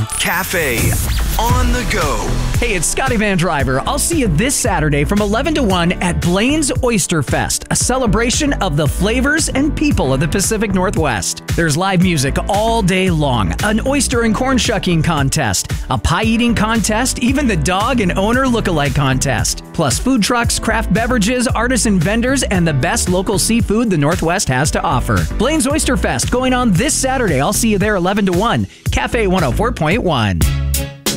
Cafe on the go. Hey, it's Scotty Van Driver. I'll see you this Saturday from 11 to 1 at Blaine's Oyster Fest, a celebration of the flavors and people of the Pacific Northwest. There's live music all day long, an oyster and corn shucking contest, a pie eating contest, even the dog and owner lookalike contest. Plus food trucks, craft beverages, artisan vendors, and the best local seafood the Northwest has to offer. Blaine's Oyster Fest going on this Saturday. I'll see you there 11 to 1. Cafe 104.1.